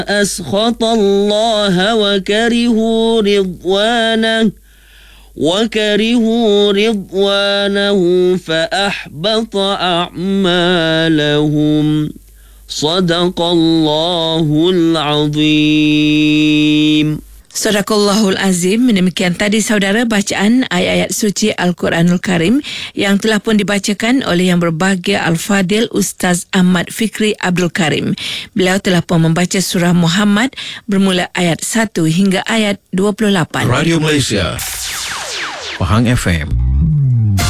أسخط الله وكرهوا رضوانه فأحبط أعمالهم صدق الله العظيم. Sadaqallahul Azim. Demikian tadi saudara bacaan ayat-ayat suci Al-Quranul Karim yang telah pun dibacakan oleh yang berbahagia Al-Fadil Ustaz Ahmad Fikri Abdul Karim. Beliau telah pun membaca surah Muhammad bermula ayat 1 hingga ayat 28. Radio Malaysia, Pahang FM.